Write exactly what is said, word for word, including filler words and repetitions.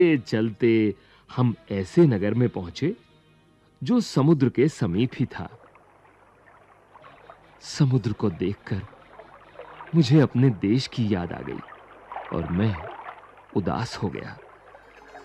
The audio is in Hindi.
चलते हम ऐसे नगर में पहुंचे जो समुद्र के समीप ही था। समुद्र को देखकर मुझे अपने देश की याद आ गई और मैं उदास हो गया।